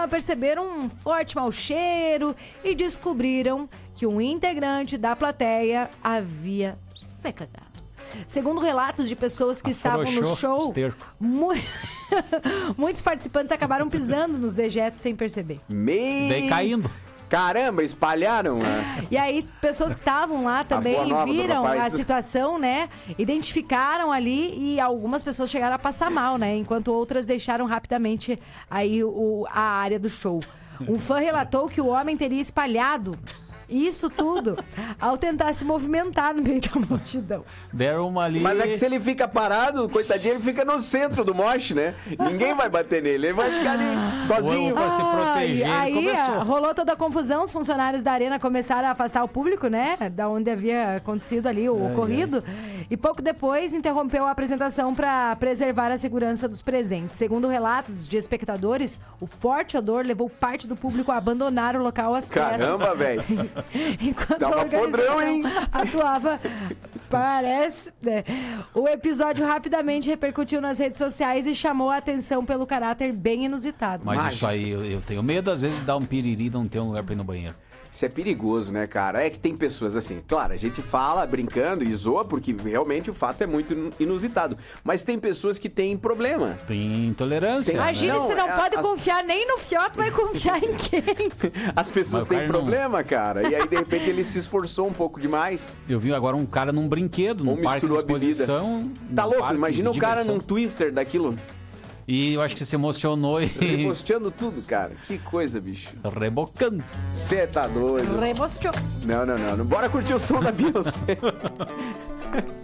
começaram a perceber um forte mau cheiro e descobriram que um integrante da plateia havia se cagado. Segundo relatos de pessoas que estavam no show, muitos participantes acabaram pisando nos dejetos sem perceber. Daí caindo. Caramba, espalharam. E aí, pessoas que estavam lá também viram a situação, né? Identificaram ali e algumas pessoas chegaram a passar mal, né? Enquanto outras deixaram rapidamente aí a área do show. Um fã relatou que o homem teria espalhado isso tudo ao tentar se movimentar no meio da multidão. Deram uma ali... Mas é que se ele fica parado, coitadinho, ele fica no centro do mosh, né? Ninguém vai bater nele, ele vai ficar ali sozinho. Pra se proteger, aí rolou toda a confusão, os funcionários da arena começaram a afastar o público, né? Da onde havia acontecido ali o ocorrido. E pouco depois interrompeu a apresentação para preservar a segurança dos presentes. Segundo relatos de espectadores, o forte odor levou parte do público a abandonar o local às pressas. Caramba, velho! Enquanto a organização atuava, parece... Né? O episódio rapidamente repercutiu nas redes sociais e chamou a atenção pelo caráter bem inusitado. Mas isso aí, eu tenho medo às vezes de dar um piriri e não ter um lugar pra ir no banheiro. Isso é perigoso, né, cara? É que tem pessoas assim, claro, a gente fala brincando e zoa porque realmente o fato é muito inusitado. Mas tem pessoas que têm problema. Tem intolerância. Imagina, você não pode confiar nem no fiote, vai confiar em quem? As pessoas têm problema, cara. E aí, de repente, ele se esforçou um pouco demais. Eu vi agora um cara num brinquedo, num parque de exposição. Tá louco? Imagina o cara num twister daquilo. E eu acho que se emocionou e... Rebosteando tudo, cara. Que coisa, bicho. Rebocando. Você tá doido. Rebosteou. Não. Bora curtir o som da Beyoncé.